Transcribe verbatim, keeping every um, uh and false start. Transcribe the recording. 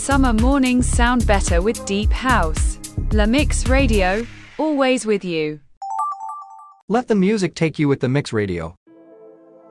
summer mornings sound better with deep house. La Mix Radio, always with you. Let the music take you with the Mix Radio.